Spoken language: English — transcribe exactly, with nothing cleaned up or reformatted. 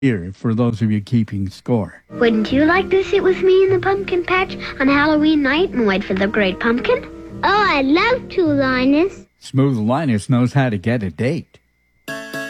Here, for those of you keeping score. Wouldn't you like to sit with me in the pumpkin patch on Halloween night and wait for the great pumpkin? Oh, I'd love to, Linus. Smooth Linus knows how to get a date.